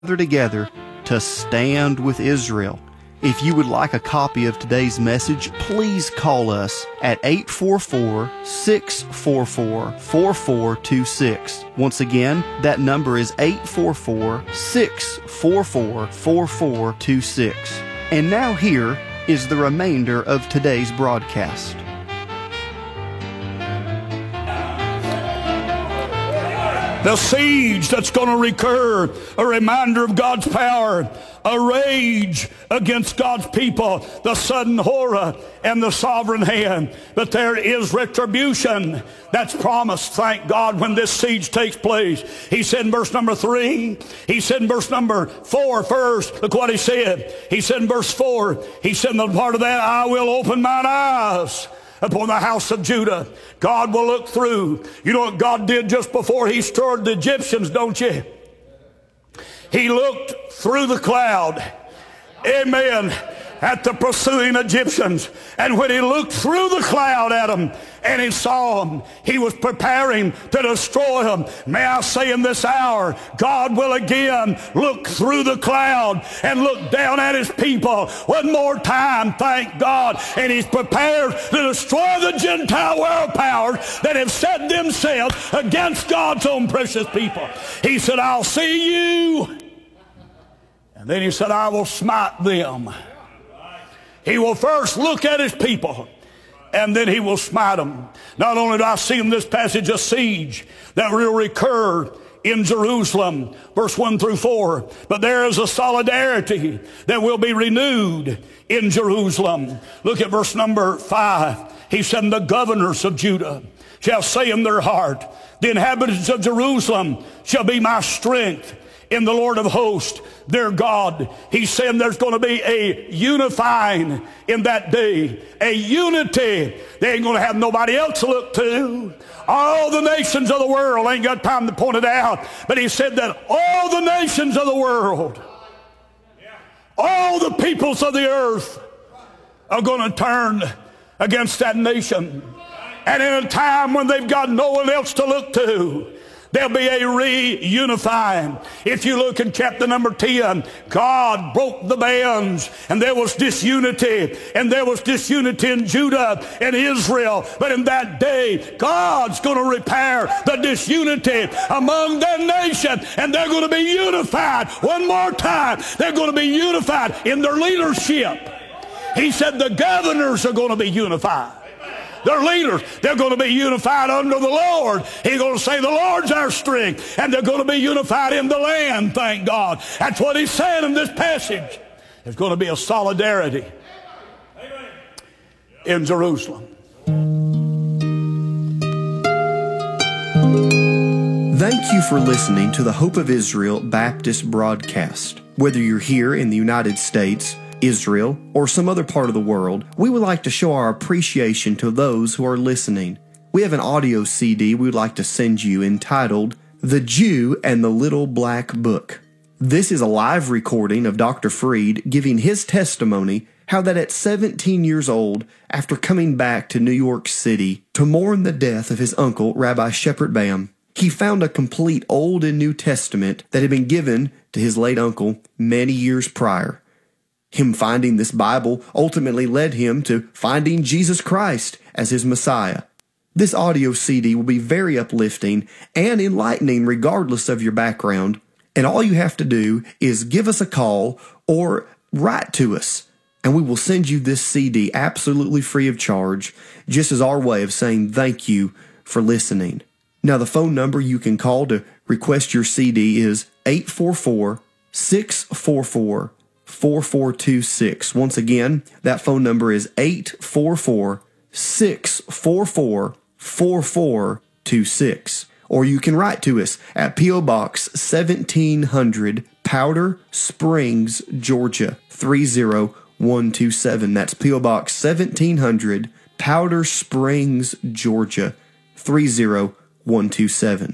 together to stand with Israel. If you would like a copy of today's message, please call us at 844-644-4426. Once again, that number is 844-644-4426. And now here is the remainder of today's broadcast. The siege that's going to recur, a reminder of God's power, a rage against God's people, the sudden horror and the sovereign hand. But there is retribution that's promised, thank God, when this siege takes place. He said in verse number 3, he said in verse number 4 first, look what he said. He said in verse 4, he said in the part of that, I will open mine eyes upon the house of Judah. God will look through. You know what God did just before he stirred the Egyptians, don't you? He looked through the cloud, amen, at the pursuing Egyptians. And when he looked through the cloud at them and he saw them, he was preparing to destroy them. May I say in this hour, God will again look through the cloud and look down at his people one more time, thank God. And he's prepared to destroy the Gentile world powers that have set themselves against God's own precious people. He said, I'll see you. And then he said, I will smite them. He will first look at his people, and then he will smite them. Not only do I see in this passage a siege that will recur in Jerusalem, verse 1 through 4, but there is a solidarity that will be renewed in Jerusalem. Look at verse number 5. He said, the governors of Judah shall say in their heart, the inhabitants of Jerusalem shall be my strength in the Lord of hosts, their God. He's saying there's going to be a unifying in that day, a unity. They ain't going to have nobody else to look to. All the nations of the world, ain't got time to point it out, but he said that all the nations of the world, all the peoples of the earth are going to turn against that nation. And in a time when they've got no one else to look to, there'll be a reunifying. If you look in chapter number 10, God broke the bands, and there was disunity, and there was disunity in Judah and Israel. But in that day, God's going to repair the disunity among their nation, and they're going to be unified one more time. They're going to be unified in their leadership. He said the governors are going to be unified. Their leaders, they're going to be unified under the Lord. He's going to say the Lord's our strength. And they're going to be unified in the land, thank God. That's what he's saying in this passage. There's going to be a solidarity in Jerusalem. Thank you for listening to the Hope of Israel Baptist broadcast. Whether you're here in the United States, Israel, or some other part of the world, we would like to show our appreciation to those who are listening. We have an audio CD we would like to send you entitled, The Jew and the Little Black Book. This is a live recording of Dr. Freed giving his testimony how that at 17 years old, after coming back to New York City to mourn the death of his uncle, Rabbi Shepard Bam, he found a complete Old and New Testament that had been given to his late uncle many years prior. Him finding this Bible ultimately led him to finding Jesus Christ as his Messiah. This audio CD will be very uplifting and enlightening regardless of your background, and all you have to do is give us a call or write to us, and we will send you this CD absolutely free of charge, just as our way of saying thank you for listening. Now, the phone number you can call to request your CD is 844-644-4426. Once again, that phone number is 844-644-4426. Or you can write to us at P.O. Box 1700, Powder Springs, Georgia 30127. That's P.O. Box 1700, Powder Springs, Georgia 30127.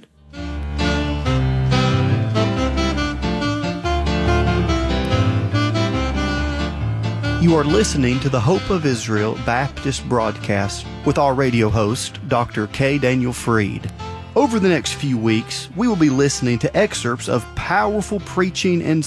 You are listening to the Hope of Israel Baptist broadcast with our radio host, Dr. K. Daniel Freed. Over the next few weeks, we will be listening to excerpts of powerful preaching and